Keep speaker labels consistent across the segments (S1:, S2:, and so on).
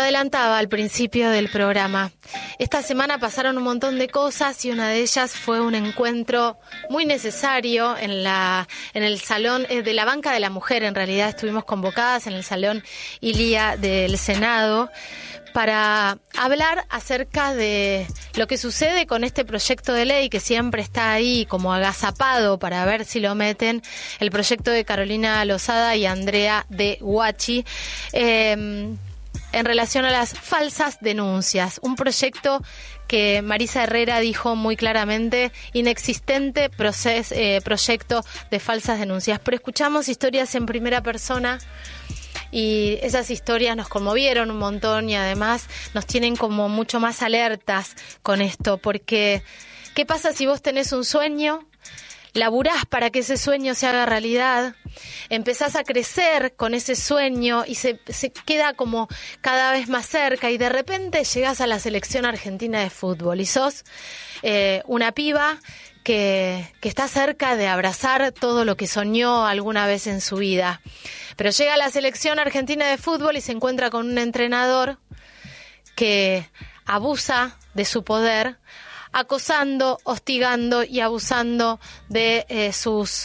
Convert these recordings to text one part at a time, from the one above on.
S1: adelantaba al principio del programa. Esta semana pasaron un montón de cosas y una de ellas fue un encuentro muy necesario en el salón de la Banca de la Mujer. En realidad estuvimos convocadas en el salón Ilia del Senado para hablar acerca de lo que sucede con este proyecto de ley que siempre está ahí como agazapado para ver si lo meten, el proyecto de Carolina Lozada y Andrea de Huachi, en relación a las falsas denuncias. Un proyecto que Marisa Herrera dijo muy claramente, inexistente proyecto de falsas denuncias. Pero escuchamos historias en primera persona y esas historias nos conmovieron un montón y además nos tienen como mucho más alertas con esto, porque ¿qué pasa si vos tenés un sueño? Laburás para que ese sueño se haga realidad, empezás a crecer con ese sueño y se queda como cada vez más cerca y de repente llegás a la selección argentina de fútbol y sos una piba que está cerca de abrazar todo lo que soñó alguna vez en su vida. Pero llega a la selección argentina de fútbol y se encuentra con un entrenador que abusa de su poder, acosando, hostigando y abusando de sus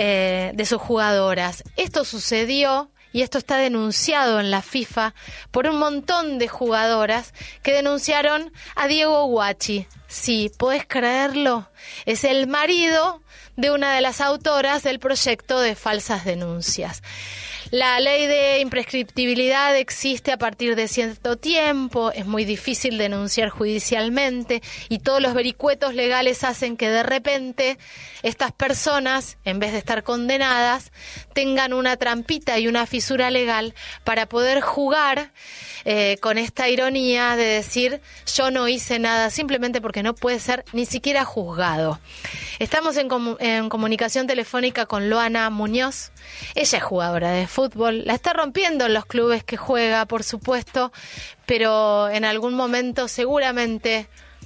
S1: jugadoras. Esto sucedió y esto está denunciado en la FIFA por un montón de jugadoras que denunciaron a Diego Huachi. Sí, ¿podés creerlo? Es el marido de una de las autoras del proyecto de falsas denuncias. La ley de imprescriptibilidad existe a partir de cierto tiempo, es muy difícil denunciar judicialmente y todos los vericuetos legales hacen que de repente estas personas, en vez de estar condenadas, tengan una trampita y una fisura legal para poder jugar con esta ironía de decir yo no hice nada simplemente porque no puede ser ni siquiera juzgado. Estamos en comunicación telefónica con Loana Muñoz. Ella es jugadora de fútbol, la está rompiendo en los clubes que juega, por supuesto, pero en algún momento seguramente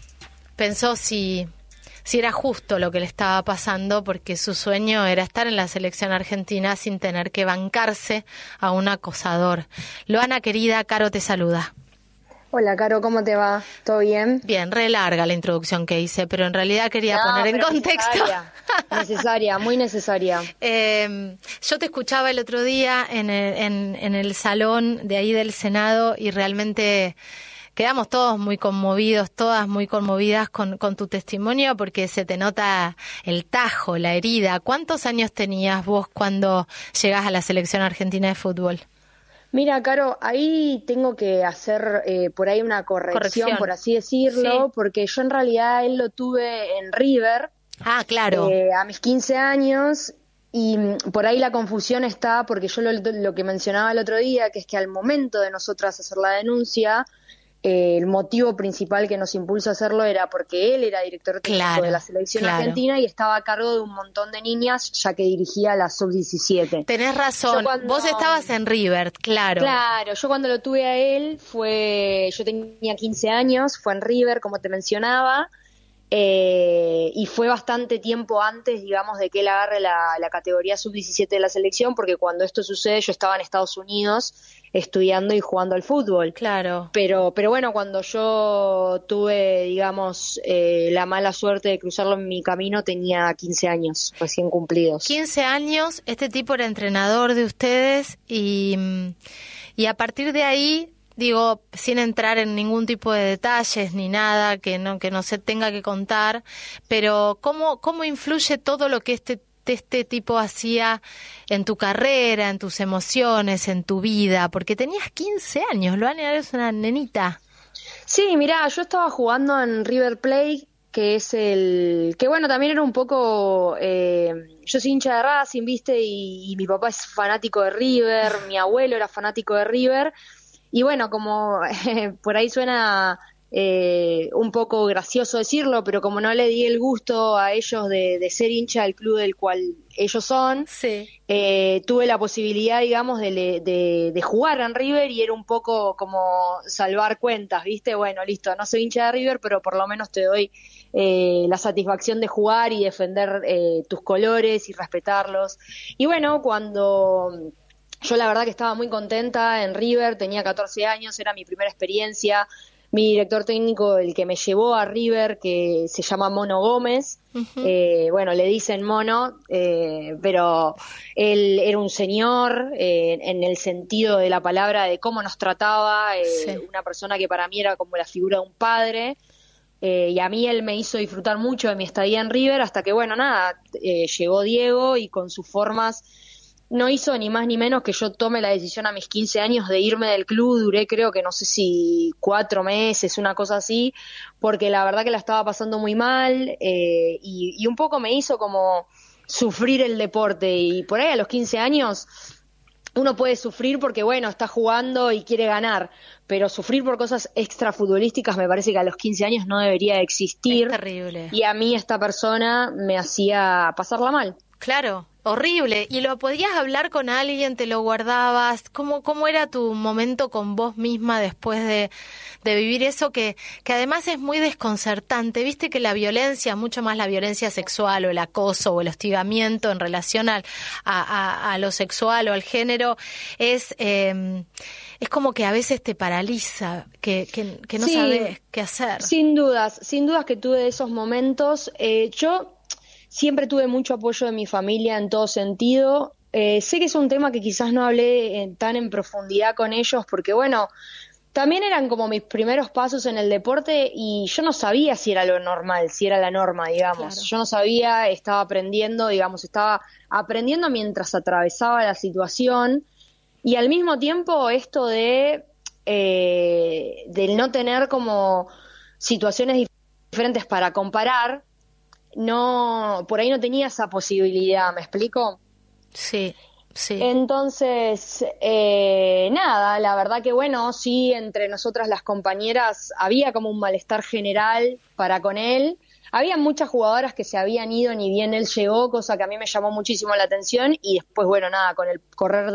S1: pensó si era justo lo que le estaba pasando, porque su sueño era estar en la selección argentina sin tener que bancarse a un acosador. Loana, querida, Caro te saluda.
S2: Hola, Caro, ¿cómo te va? ¿Todo bien?
S1: Bien, re larga la introducción que hice, pero en realidad quería poner en contexto.
S2: Necesaria, muy necesaria.
S1: Yo te escuchaba el otro día en el salón de ahí del Senado y realmente quedamos todos muy conmovidos, todas muy conmovidas con tu testimonio, porque se te nota el tajo, la herida. ¿Cuántos años tenías vos cuando llegás a la selección argentina de fútbol?
S2: Mira, Caro, ahí tengo que hacer por ahí una corrección, por así decirlo, sí. Porque yo en realidad él lo tuve en River.
S1: Ah, claro.
S2: A mis 15 años, y por ahí la confusión está, porque yo lo que mencionaba el otro día, que es que al momento de nosotras hacer la denuncia, el motivo principal que nos impulsó a hacerlo era porque él era director técnico de la selección argentina y estaba a cargo de un montón de niñas, ya que dirigía la sub-17.
S1: Tenés razón, vos estabas en River, claro.
S2: Claro, yo cuando lo tuve a él yo tenía 15 años, fue en River, como te mencionaba, y fue bastante tiempo antes, digamos, de que él agarre la categoría sub-17 de la selección, porque cuando esto sucede yo estaba en Estados Unidos estudiando y jugando al fútbol.
S1: Claro.
S2: Pero bueno, cuando yo tuve, digamos, la mala suerte de cruzarlo en mi camino, tenía 15 años recién cumplidos.
S1: 15 años, este tipo era entrenador de ustedes y a partir de ahí, digo, sin entrar en ningún tipo de detalles ni nada que no se tenga que contar, pero ¿cómo influye todo lo que este tipo hacía en tu carrera, en tus emociones, en tu vida? Porque tenías 15 años, Loana, eres una nenita.
S2: Sí, mirá, yo estaba jugando en River Plate, que es que bueno, también era un poco, yo soy hincha de Racing, ¿viste? Y mi papá es fanático de River, mi abuelo era fanático de River, y bueno, como por ahí suena un poco gracioso decirlo, pero como no le di el gusto a ellos de ser hincha del club del cual ellos son,
S1: sí.
S2: Tuve la posibilidad, digamos, de jugar en River y era un poco como salvar cuentas, ¿viste? Bueno, listo, no soy hincha de River, pero por lo menos te doy la satisfacción de jugar y defender tus colores y respetarlos. Y bueno, cuando Yo la verdad que estaba muy contenta en River, tenía 14 años, era mi primera experiencia. Mi director técnico, el que me llevó a River, que se llama Mono Gómez, bueno, le dicen Mono, pero él era un señor en el sentido de la palabra, de cómo nos trataba, una persona que para mí era como la figura de un padre, y a mí él me hizo disfrutar mucho de mi estadía en River, hasta que, bueno, nada, llegó Diego y con sus formas no hizo ni más ni menos que yo tome la decisión a mis 15 años de irme del club. Duré, creo que no sé si 4 meses, una cosa así, porque la verdad que la estaba pasando muy mal, y un poco me hizo como sufrir el deporte. Y por ahí a los 15 años uno puede sufrir porque, bueno, está jugando y quiere ganar, pero sufrir por cosas extrafutbolísticas me parece que a los 15 años no debería existir.
S1: Es terrible.
S2: Y a mí esta persona me hacía pasarla mal.
S1: Claro, horrible. ¿Y lo podías hablar con alguien? ¿Te lo guardabas? ¿Cómo era tu momento con vos misma después de vivir eso que además es muy desconcertante? Viste que la violencia, mucho más la violencia sexual o el acoso o el hostigamiento en relación a lo sexual o al género es como que a veces te paraliza, que no sabes qué hacer.
S2: Sin dudas que tuve esos momentos. Yo siempre tuve mucho apoyo de mi familia en todo sentido. Sé que es un tema que quizás no hablé tan en profundidad con ellos, porque bueno, también eran como mis primeros pasos en el deporte y yo no sabía si era lo normal, si era la norma, digamos. Claro. Yo no sabía, estaba aprendiendo mientras atravesaba la situación, y al mismo tiempo esto del no tener como situaciones diferentes para comparar. No, por ahí no tenía esa posibilidad, ¿me explico?
S1: Sí.
S2: Entonces, nada, la verdad que bueno, sí, entre nosotras las compañeras había como un malestar general para con él. Había muchas jugadoras que se habían ido ni bien él llegó, cosa que a mí me llamó muchísimo la atención, y después, bueno, nada, con el correr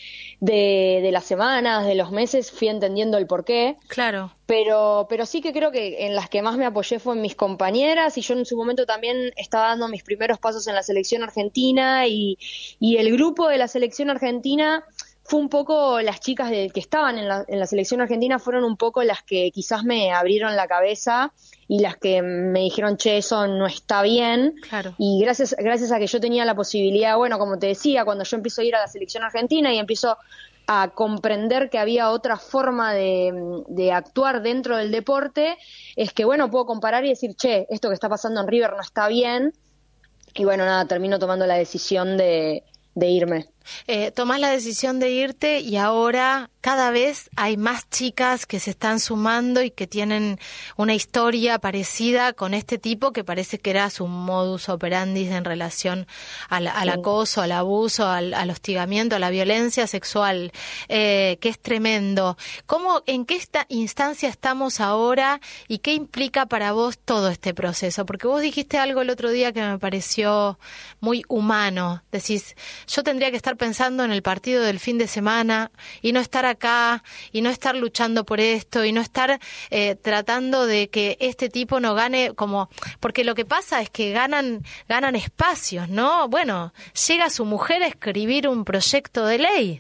S2: de las semanas, de los meses, fui entendiendo el porqué.
S1: Claro.
S2: Pero sí que creo que en las que más me apoyé fue en mis compañeras, y yo en su momento también estaba dando mis primeros pasos en la selección argentina, y el grupo de la selección argentina fue un poco, las chicas que estaban en la selección argentina fueron un poco las que quizás me abrieron la cabeza y las que me dijeron, che, eso no está bien.
S1: Claro.
S2: Y gracias a que yo tenía la posibilidad, bueno, como te decía, cuando yo empiezo a ir a la selección argentina y empiezo a comprender que había otra forma de actuar dentro del deporte, es que, bueno, puedo comparar y decir, che, esto que está pasando en River no está bien. Y bueno, nada, termino tomando la decisión de irme.
S1: Tomás la decisión de irte, y ahora cada vez hay más chicas que se están sumando y que tienen una historia parecida con este tipo, que parece que era su modus operandi en relación al acoso, al abuso, al hostigamiento, a la violencia sexual, que es tremendo. ¿En qué instancia estamos ahora y qué implica para vos todo este proceso? Porque vos dijiste algo el otro día que me pareció muy humano. Decís, yo tendría que estar pensando en el partido del fin de semana y no estar acá y no estar luchando por esto y no estar tratando de que este tipo no gane, como porque lo que pasa es que ganan espacios, ¿no? Bueno, llega su mujer a escribir un proyecto de ley.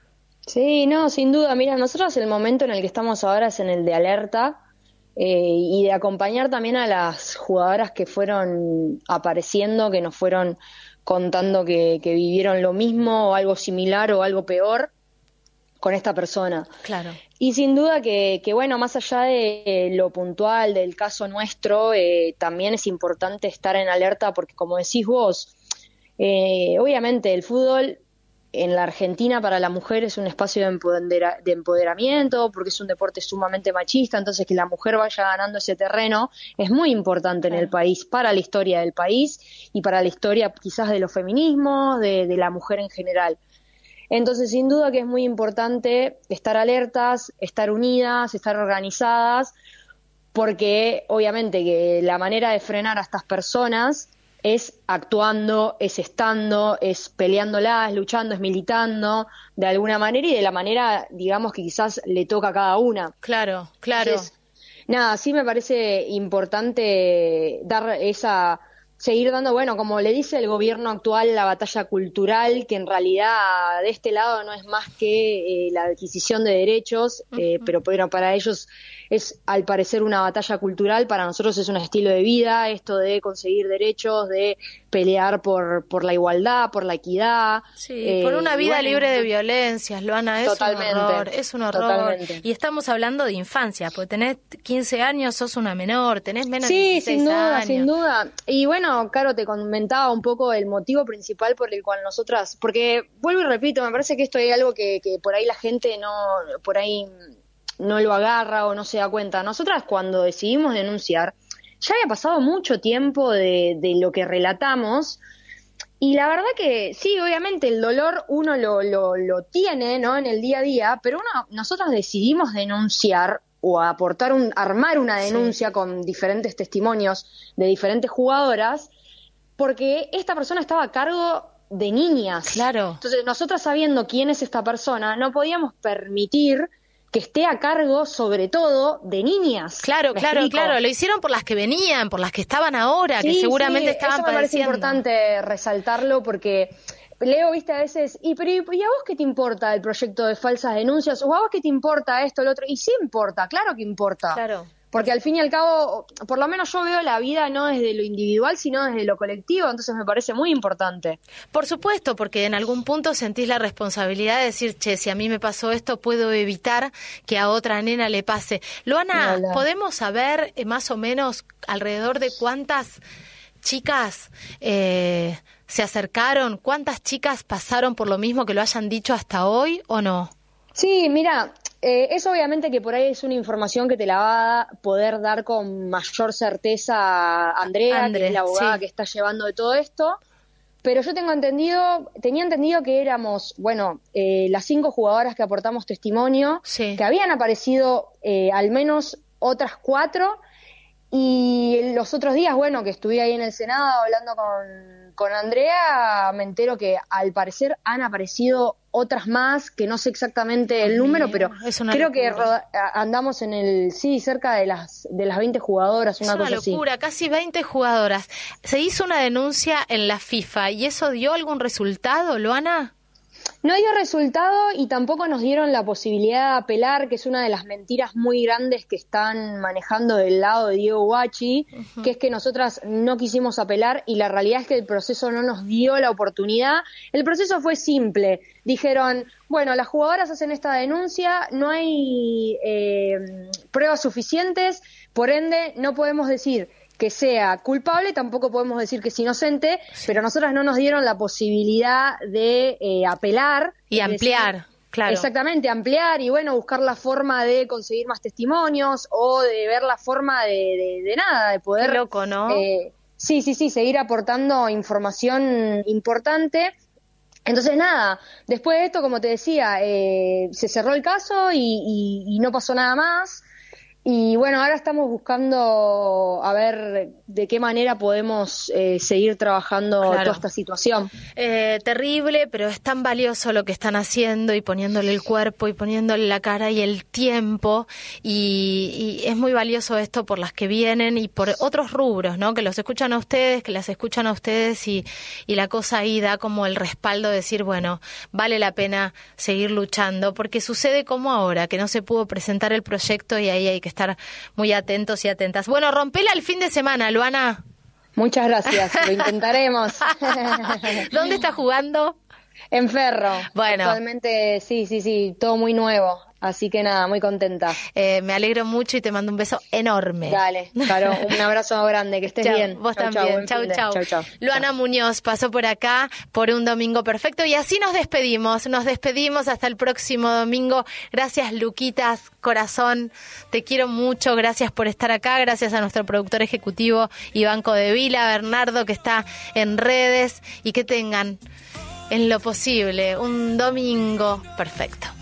S2: Sí, no, sin duda. Mira, nosotros el momento en el que estamos ahora es en el de alerta, y de acompañar también a las jugadoras que fueron apareciendo, que nos fueron contando que vivieron lo mismo o algo similar o algo peor con esta persona.
S1: Claro.
S2: Y sin duda que bueno, más allá de lo puntual del caso nuestro, también es importante estar en alerta porque, como decís vos, obviamente el fútbol en la Argentina para la mujer es un espacio de empoderamiento, porque es un deporte sumamente machista, entonces que la mujer vaya ganando ese terreno es muy importante en el país, para la historia del país y para la historia quizás de los feminismos, de la mujer en general. Entonces, sin duda que es muy importante estar alertas, estar unidas, estar organizadas, porque obviamente que la manera de frenar a estas personas es actuando, es estando, es peleándolas, luchando, es militando de alguna manera y de la manera, digamos, que quizás le toca a cada una.
S1: Claro.
S2: Entonces, nada, sí me parece importante dar esa seguir dando, bueno, como le dice el gobierno actual, la batalla cultural, que en realidad de este lado no es más que la adquisición de derechos, pero para ellos es al parecer una batalla cultural, para nosotros es un estilo de vida, esto de conseguir derechos, de pelear por la igualdad, por la equidad.
S1: Sí, por una vida libre de violencias, Luana, es un horror.
S2: Totalmente.
S1: Y estamos hablando de infancia, porque tenés 15 años, sos una menor, tenés menos de 16 años.
S2: Sí, sin duda. Y bueno, Caro, te comentaba un poco el motivo principal por el cual nosotras, porque vuelvo y repito, me parece que esto es algo que por ahí la gente no lo agarra o no se da cuenta. Nosotras cuando decidimos denunciar, ya había pasado mucho tiempo de lo que relatamos, y la verdad que sí, obviamente el dolor uno lo tiene, ¿no?, en el día a día, pero nosotros decidimos denunciar o armar una denuncia con diferentes testimonios de diferentes jugadoras, porque esta persona estaba a cargo de niñas.
S1: Claro.
S2: Entonces, nosotras sabiendo quién es esta persona, no podíamos permitir que esté a cargo, sobre todo, de niñas.
S1: Claro. Lo hicieron por las que venían, por las que estaban ahora, que seguramente estaban padeciendo.
S2: Eso me parece importante resaltarlo, porque Leo, viste, a veces, ¿y a vos qué te importa el proyecto de falsas denuncias? ¿O a vos qué te importa esto, lo otro? Y sí importa, claro que importa.
S1: Claro.
S2: Porque al fin y al cabo, por lo menos yo veo la vida no desde lo individual, sino desde lo colectivo, entonces me parece muy importante.
S1: Por supuesto, porque en algún punto sentís la responsabilidad de decir, che, si a mí me pasó esto, puedo evitar que a otra nena le pase. Luana, ¿podemos saber más o menos alrededor de cuántas chicas se acercaron? ¿Cuántas chicas pasaron por lo mismo que lo hayan dicho hasta hoy o no?
S2: Sí, mira, eso obviamente que por ahí es una información que te la va a poder dar con mayor certeza Andrea, que es la abogada que está llevando de todo esto, pero yo tenía entendido que éramos, las 5 jugadoras que aportamos testimonio, que habían aparecido al menos otras 4, y los otros días, que estuve ahí en el Senado hablando con Andrea, me entero que al parecer han aparecido otras más, que no sé exactamente el número, pero creo que andamos en cerca de las 20 jugadoras, una cosa así.
S1: Es una locura, casi 20 jugadoras. Se hizo una denuncia en la FIFA, ¿y eso dio algún resultado, Luana?
S2: No dio resultado y tampoco nos dieron la posibilidad de apelar, que es una de las mentiras muy grandes que están manejando del lado de Diego Guachi, que es que nosotras no quisimos apelar, y la realidad es que el proceso no nos dio la oportunidad. El proceso fue simple. Dijeron, las jugadoras hacen esta denuncia, no hay pruebas suficientes, por ende no podemos decir que sea culpable, tampoco podemos decir que es inocente, pero nosotras no nos dieron la posibilidad de apelar.
S1: Y ampliar, claro.
S2: Exactamente, ampliar y buscar la forma de conseguir más testimonios o de ver la forma de poder...
S1: Qué loco, ¿no?
S2: Sí, seguir aportando información importante. Entonces, después de esto, como te decía, se cerró el caso y no pasó nada más. Y ahora estamos buscando a ver de qué manera podemos seguir trabajando toda esta situación.
S1: Terrible, pero es tan valioso lo que están haciendo y poniéndole el cuerpo y poniéndole la cara y el tiempo, y es muy valioso esto por las que vienen y por otros rubros, ¿no? Que los escuchan a ustedes, que las escuchan a ustedes, y la cosa ahí da como el respaldo de decir, vale la pena seguir luchando, porque sucede como ahora, que no se pudo presentar el proyecto y ahí hay que estar muy atentos y atentas. Rompela el fin de semana, Luana.
S2: Muchas gracias, lo intentaremos.
S1: ¿Dónde está jugando?
S2: En Ferro.
S1: Bueno.
S2: Actualmente, sí, todo muy nuevo. Así que muy contenta.
S1: Me alegro mucho y te mando un beso enorme.
S2: Dale, Caro, un abrazo grande, que estés bien.
S1: Vos también. Chau. Luana Muñoz pasó por acá por un domingo perfecto, y así nos despedimos hasta el próximo domingo. Gracias, Luquitas, corazón, te quiero mucho, gracias por estar acá, gracias a nuestro productor ejecutivo Iván Codevila, Bernardo, que está en redes, y que tengan en lo posible un domingo perfecto.